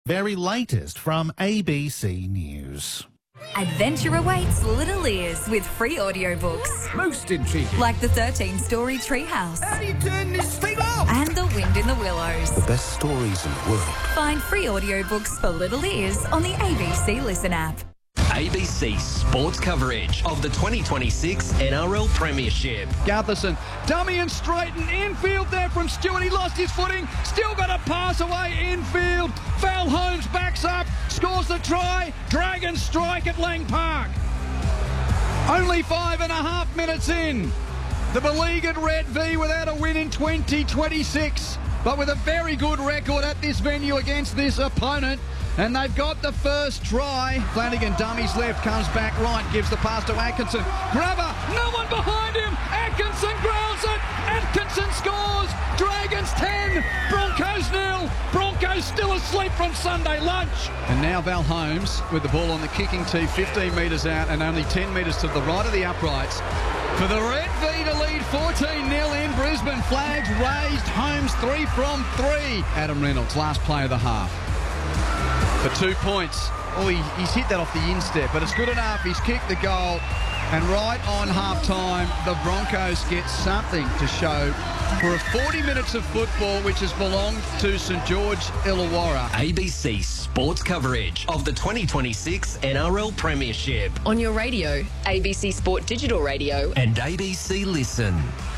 Very latest from ABC News. Adventure awaits little ears with free audiobooks. Most intriguing. Like the 13-story Treehouse. How do you turn this thing off? And The Wind in the Willows. The best stories in the world. Find free audiobooks for little ears on the ABC Listen app. ABC sports coverage of the 2026 NRL Premiership. Gutherson, dummy and straighten, infield there from Stewart, he lost his footing, still got a pass away infield, Val Holmes backs up, scores the try, Dragons strike at Lang Park. Only 5.5 minutes in, the beleaguered Red V without a win in 2026, but with a very good record at this venue against this opponent. And they've got the first try. Flanagan dummies left, comes back right, gives the pass to Atkinson. Grabber, no one behind him. Atkinson grounds it. Atkinson scores. Dragons 10, Broncos 0. Broncos still asleep from Sunday lunch. And now Val Holmes with the ball on the kicking tee, 15 metres out and only 10 metres to the right of the uprights. For the Red V to lead 14-0 in Brisbane. Flags raised. Holmes 3 from 3. Adam Reynolds, last play of the half. For 2 points. Oh, he's hit that off the instep, but it's good enough. He's kicked the goal. And right on half-time, the Broncos get something to show for a 40 minutes of football which has belonged to St George Illawarra. ABC sports coverage of the 2026 NRL Premiership. On your radio, ABC Sport Digital Radio. And ABC Listen.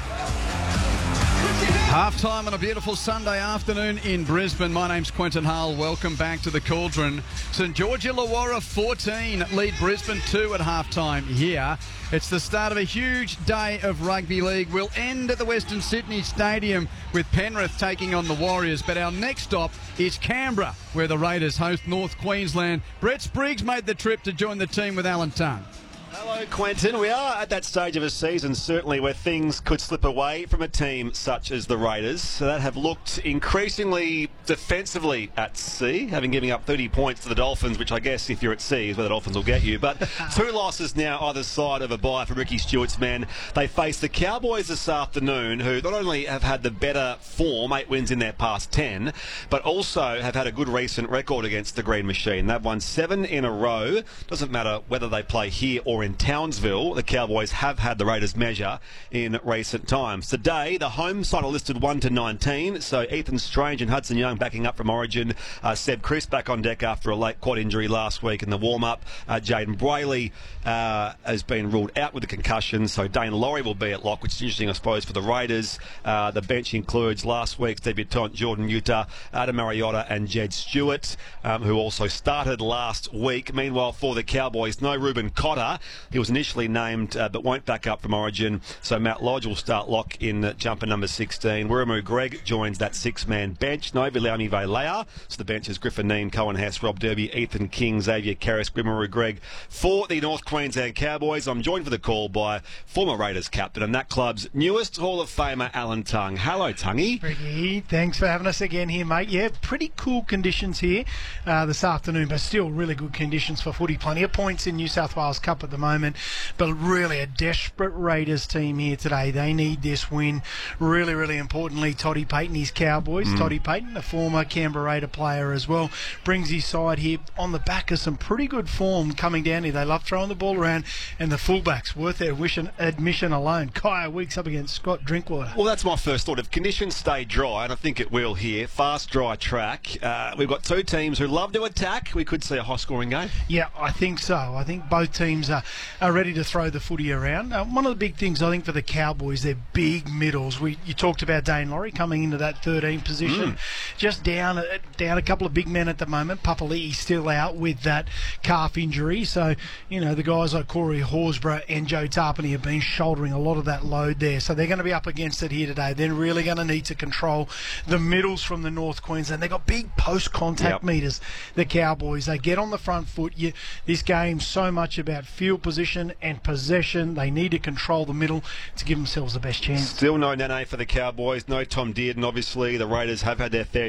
Half-time on a beautiful Sunday afternoon in Brisbane. My name's Quentin Hull. Welcome back to the Cauldron. St George Illawarra 14 lead Brisbane 2 at half-time here. It's the start of a huge day of rugby league. We'll end at the Western Sydney Stadium with Penrith taking on the Warriors. But our next stop is Canberra, where the Raiders host North Queensland. Brett Spriggs made the trip to join the team with Alan Tongue. Hello, Quentin. We are at that stage of a season, certainly, where things could slip away from a team such as the Raiders that have looked increasingly defensively at sea, having given up 30 points to the Dolphins, which I guess, if you're at sea, is where the Dolphins will get you. But 2 losses now either side of a bye for Ricky Stewart's men. They face the Cowboys this afternoon, who not only have had the better form, 8 wins in their past 10, but also have had a good recent record against the Green Machine. They've won 7 in a row. Doesn't matter whether they play here or in Townsville, the Cowboys have had the Raiders measure in recent times. Today, the home side are listed 1 to 19, so Ethan Strange and Hudson Young backing up from Origin. Seb Crisp back on deck after a late quad injury last week in the warm-up. Jaden Brayley has been ruled out with a concussion, so Dane Laurie will be at lock, which is interesting, I suppose, for the Raiders. The bench includes last week's debutant Jordan Utah, Adam Mariota and Jed Stewart, who also started last week. Meanwhile, for the Cowboys, no Ruben Cotter. He was initially named but won't back up from Origin, so Matt Lodge will start lock in jumper number 16. Wiramu Greg joins that 6-man bench. No Vilaumi Vailea, so the bench is Griffin Neen, Cohen Hess, Rob Derby, Ethan King, Xavier Karras, Wiramu Greg. For the North Queensland Cowboys, I'm joined for the call by former Raiders captain and that club's newest Hall of Famer, Alan Tongue. Hello, Tungy. Ricky, thanks for having us again here, mate. Yeah, pretty cool conditions here this afternoon, but still really good conditions for footy. Plenty of points in New South Wales Cup at the moment, but really a desperate Raiders team here today. They need this win. Really, really importantly, Toddy Payten, his Cowboys. Toddy Payten, a former Canberra Raider player as well, brings his side here on the back of some pretty good form coming down here. They love throwing the ball around, and the fullbacks, worth their admission alone. Kaya Weeks up against Scott Drinkwater. Well, that's my first thought. If conditions stay dry, and I think it will here, fast, dry track, we've got 2 teams who love to attack. We could see a high-scoring game. Yeah, I think so. I think both teams are ready to throw the footy around. One of the big things I think for the Cowboys, they're big middles. You talked about Dane Laurie coming into that 13 position, just down a couple of big men at the moment. Papali'i still out with that calf injury, so the guys like Corey Horsburgh and Joe Tarpany have been shouldering a lot of that load there, so they're going to be up against it here today. They're really going to need to control the middles from the North Queensland. They've got big post-contact meters, the Cowboys. They get on the front foot. This game's so much about field position and possession. They need to control the middle to give themselves the best chance. Still no Nene for the Cowboys, no Tom Dearden. Obviously, the Raiders have had their fair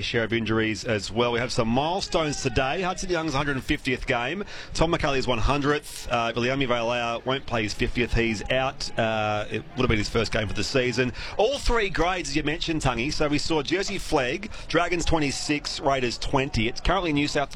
share of injuries as well. We have some milestones today. Hudson Young's 150th game. Tom McCulley's 100th. Viliami Vailea won't play his 50th. He's out. It would have been his first game for the season. All three grades, as you mentioned, Tungy. So we saw Jersey Flegg, Dragons 26, Raiders 20. It's currently New South